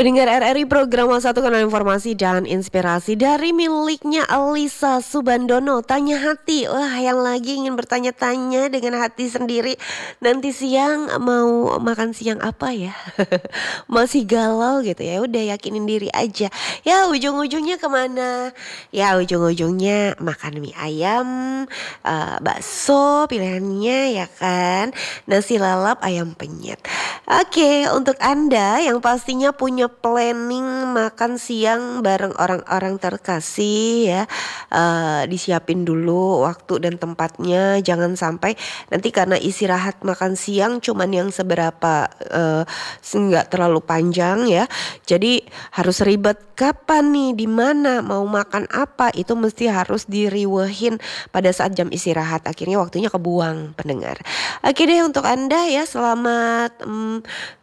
Pendengar RRI program Satu Kanal Informasi dan Inspirasi dari miliknya Alisa Subandono. Tanya hati, wah yang lagi ingin bertanya-tanya dengan hati sendiri. Nanti siang mau makan siang apa ya? Masih galau gitu ya. Udah yakinin diri aja. Ya ujung-ujungnya kemana? Ya ujung-ujungnya makan mie ayam, bakso pilihannya ya kan. Nasi lalap ayam penyet. Oke, untuk Anda yang pastinya punya planning makan siang bareng orang-orang terkasih ya, disiapin dulu waktu dan tempatnya, jangan sampai nanti karena istirahat makan siang cuman yang seberapa, nggak terlalu panjang ya, jadi harus ribet kapan nih, di mana, mau makan apa, itu mesti harus diriwehin pada saat jam istirahat, akhirnya waktunya kebuang pendengar. Oke deh untuk Anda ya selamat,